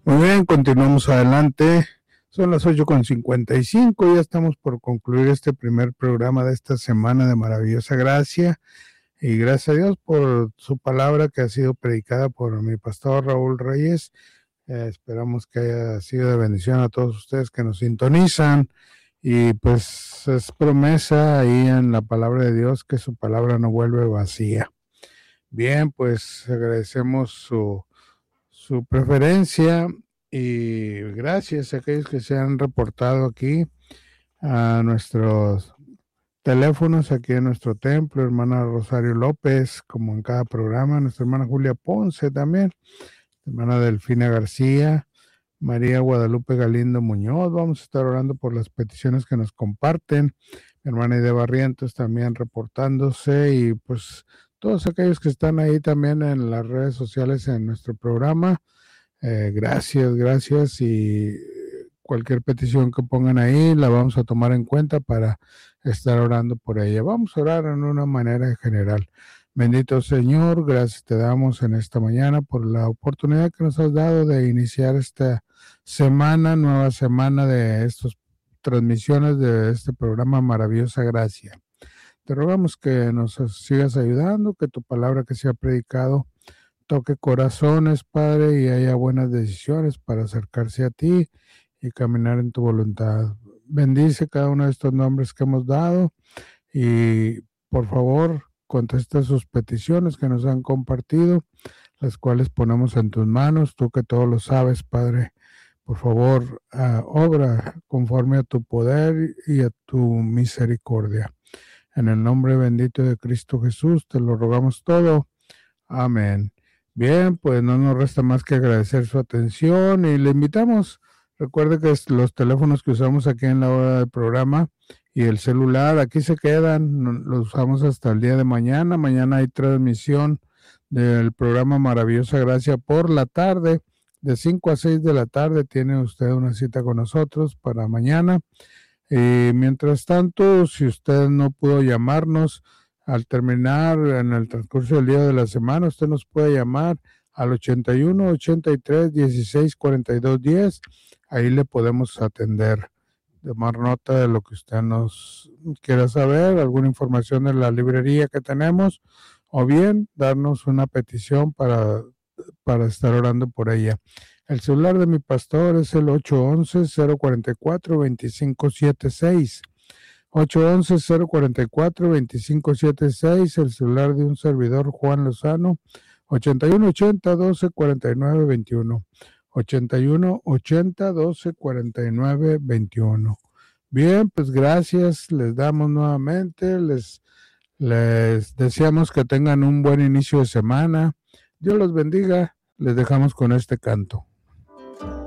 Muy bien, continuamos adelante. Son las 8:55, ya estamos por concluir este primer programa de esta semana de maravillosa gracia. Y gracias a Dios por su palabra que ha sido predicada por mi pastor Raúl Reyes. Esperamos que haya sido de bendición a todos ustedes que nos sintonizan. Y pues es promesa ahí en la palabra de Dios que su palabra no vuelve vacía. Bien, pues agradecemos su preferencia y gracias a aquellos que se han reportado aquí a nuestros teléfonos aquí en nuestro templo, hermana Rosario López, como en cada programa, nuestra hermana Julia Ponce también, hermana Delfina García, María Guadalupe Galindo Muñoz. Vamos a estar orando por las peticiones que nos comparten, mi hermana Ide Barrientos también reportándose, y pues todos aquellos que están ahí también en las redes sociales en nuestro programa. Gracias, y cualquier petición que pongan ahí la vamos a tomar en cuenta para estar orando por ella. Vamos a orar en una manera general. Bendito Señor, gracias te damos en esta mañana por la oportunidad que nos has dado de iniciar esta semana, nueva semana de estas transmisiones de este programa Maravillosa Gracia. Te rogamos que nos sigas ayudando, que tu palabra que sea predicado toque corazones, Padre, y haya buenas decisiones para acercarse a ti y caminar en tu voluntad. Bendice cada uno de estos nombres que hemos dado y por favor contesta sus peticiones que nos han compartido, las cuales ponemos en tus manos, tú que todo lo sabes, Padre. Por favor, obra conforme a tu poder y a tu misericordia. En el nombre bendito de Cristo Jesús te lo rogamos todo. Amén. Bien, pues no nos resta más que agradecer su atención y le invitamos. Recuerde que los teléfonos que usamos aquí en la hora del programa y el celular aquí se quedan, los usamos hasta el día de mañana. Mañana hay transmisión del programa Maravillosa Gracia por la tarde, de 5 a 6 de la tarde. Tiene usted una cita con nosotros para mañana. Y mientras tanto, si usted no pudo llamarnos, al terminar en el transcurso del día de la semana, usted nos puede llamar al 81 83 16 42 10. Ahí le podemos atender, tomar nota de lo que usted nos quiera saber, alguna información de la librería que tenemos, o bien darnos una petición para estar orando por ella. El celular de mi pastor es el 811-044-2576. 811-044-2576, el celular de un servidor Juan Lozano, 8180-1249-21, 8180-1249-21. Bien, pues gracias, les damos nuevamente, les deseamos que tengan un buen inicio de semana. Dios los bendiga, les dejamos con este canto.